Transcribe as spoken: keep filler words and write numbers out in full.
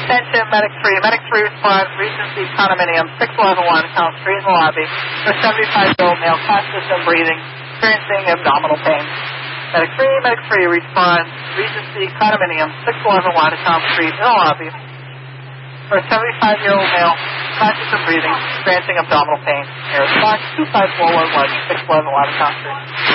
Attention, Medic three. Medic three responds, Regency condominium, six eleven one, Count Street in the lobby. For seventy-five-year-old male, conscious and breathing, experiencing abdominal pain. Medic three, Medic three responds, Regency condominium, six eleven one, Count Street in the lobby. For a seventy-five-year-old male, conscious and breathing, experiencing abdominal pain. Air response, two five four one one, six eleven one, Count Street.